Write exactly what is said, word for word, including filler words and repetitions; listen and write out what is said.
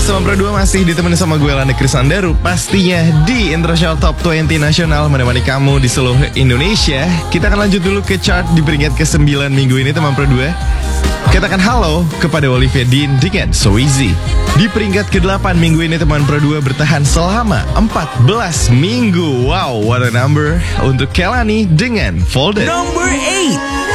teman Pro dua masih ditemani sama gue Lana Krisandaru. Pastinya di International Top dua puluh Nasional menemani kamu di seluruh Indonesia. Kita akan lanjut dulu ke chart di peringkat kesembilan minggu ini teman Pro dua. Katakan halo kepada Olivia Dean dengan So Easy. Di peringkat kedelapan minggu ini teman Pro dua bertahan selama empat belas minggu. Wow, what a number. Untuk Kelani dengan Folded. Number eight.